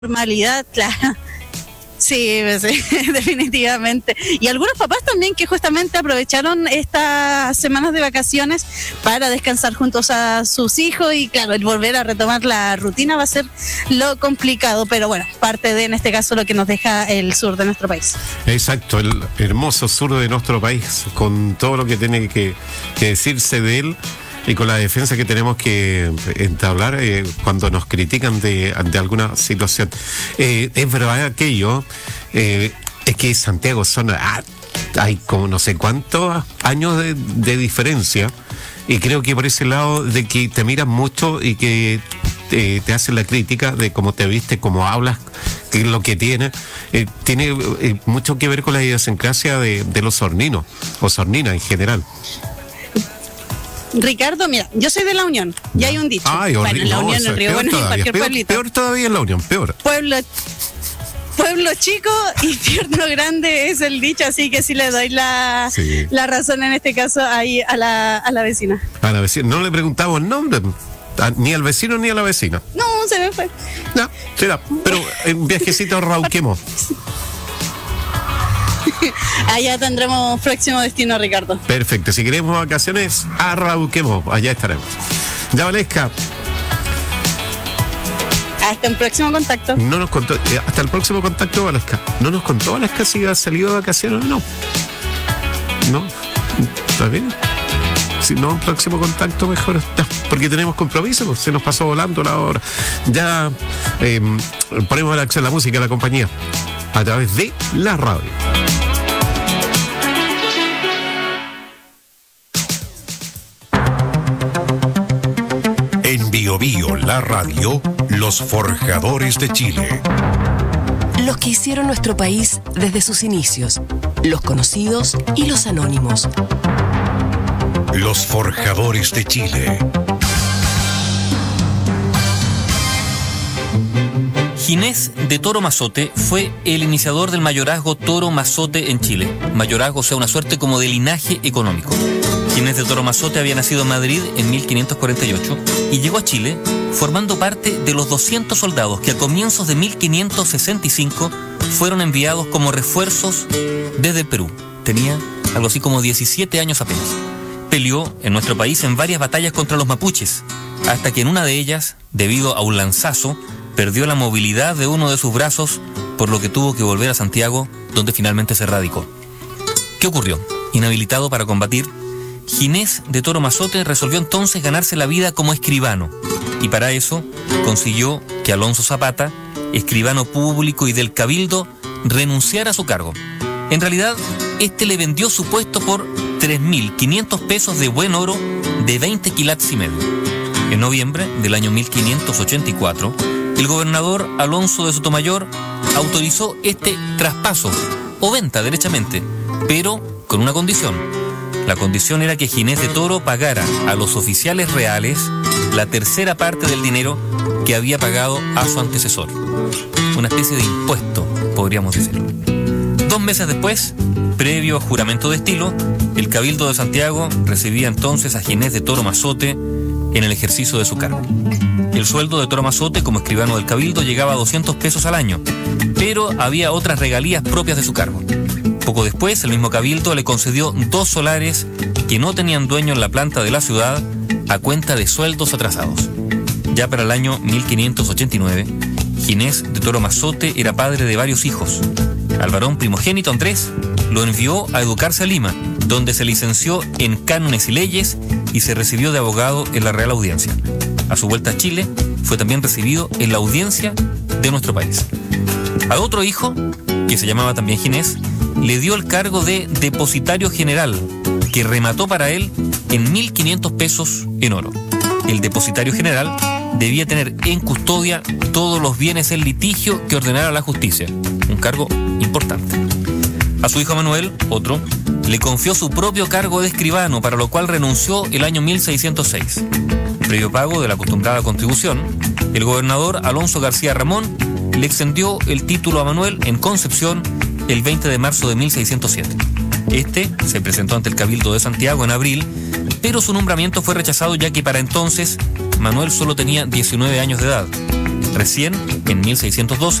normalidad, claro. Sí, definitivamente. Y algunos papás también que justamente aprovecharon estas semanas de vacaciones para descansar juntos a sus hijos y claro, el volver a retomar la rutina va a ser lo complicado, pero bueno, parte de, en este caso, lo que nos deja el sur de nuestro país. Exacto, el hermoso sur de nuestro país, con todo lo que tiene que decirse de él. Y con la defensa que tenemos que entablar cuando nos critican de alguna situación. Es verdad aquello, es que Santiago hay como no sé cuántos años de diferencia, y creo que por ese lado de que te miran mucho y que te hacen la crítica de cómo te viste, cómo hablas, que lo que tiene mucho que ver con la idiosincrasia de los sorninos, o sorninas en general. Ricardo, mira, yo soy de La Unión, y hay un dicho. Ay, bueno, en La Unión, en Río Bueno, en cualquier pueblito. Peor todavía en La Unión, peor. Pueblo chico, infierno grande es el dicho, así que sí le doy la razón en este caso ahí a la vecina. A la vecina, no le preguntamos el nombre, ni al vecino ni a la vecina. No, se me fue. No, será, pero en viajecito a Rauquemo. Allá tendremos próximo destino, Ricardo. Perfecto, si queremos vacaciones, a Rauquemo, allá estaremos. Ya, Valesca. Hasta el próximo contacto. No nos contó, hasta el próximo contacto, Valesca. No nos contó, Valesca, si ha salido de vacaciones o no. No, ¿está bien? Si no, próximo contacto mejor está, porque tenemos compromiso, pues se nos pasó volando la hora. Ya ponemos a la acción la música de la compañía a través de la radio. En Bio Bio, la radio, los forjadores de Chile. Los que hicieron nuestro país desde sus inicios, los conocidos y los anónimos. Los forjadores de Chile. Ginés de Toro Mazote fue el iniciador del mayorazgo Toro Mazote en Chile. Mayorazgo, o sea, una suerte como de linaje económico. Ginés de Toro Mazote había nacido en Madrid en 1548 y llegó a Chile formando parte de los 200 soldados que a comienzos de 1565 fueron enviados como refuerzos desde el Perú. Tenía algo así como 17 años apenas. Peleó en nuestro país en varias batallas contra los mapuches, hasta que en una de ellas, debido a un lanzazo, perdió la movilidad de uno de sus brazos, por lo que tuvo que volver a Santiago, donde finalmente se radicó. ¿Qué ocurrió? Inhabilitado para combatir, Ginés de Toro Mazote resolvió entonces ganarse la vida como escribano, y para eso consiguió que Alonso Zapata, escribano público y del Cabildo, renunciara a su cargo. En realidad, este le vendió su puesto por 3.500 pesos de buen oro de 20 quilats y medio. En noviembre del año 1584, el gobernador Alonso de Sotomayor autorizó este traspaso, o venta derechamente, pero con una condición. La condición era que Ginés de Toro pagara a los oficiales reales la tercera parte del dinero que había pagado a su antecesor. Una especie de impuesto, podríamos decirlo. 2 meses después, previo a juramento de estilo, el Cabildo de Santiago recibía entonces a Ginés de Toro Mazote en el ejercicio de su cargo. El sueldo de Toro Mazote como escribano del Cabildo llegaba a 200 pesos al año, pero había otras regalías propias de su cargo. Poco después, el mismo Cabildo le concedió 2 solares que no tenían dueño en la planta de la ciudad a cuenta de sueldos atrasados. Ya para el año 1589, Ginés de Toro Mazote era padre de varios hijos. Al varón primogénito Andrés lo envió a educarse a Lima, donde se licenció en cánones y leyes y se recibió de abogado en la Real Audiencia. A su vuelta a Chile, fue también recibido en la audiencia de nuestro país. A otro hijo, que se llamaba también Ginés, le dio el cargo de depositario general, que remató para él en 1.500 pesos en oro. El depositario general debía tener en custodia todos los bienes en litigio que ordenara la justicia, un cargo importante. A su hijo Manuel, otro, le confió su propio cargo de escribano, para lo cual renunció el año 1606. Previo pago de la acostumbrada contribución, el gobernador Alonso García Ramón le extendió el título a Manuel en Concepción el 20 de marzo de 1607. Este se presentó ante el Cabildo de Santiago en abril, pero su nombramiento fue rechazado ya que para entonces Manuel solo tenía 19 años de edad. Recién, en 1612,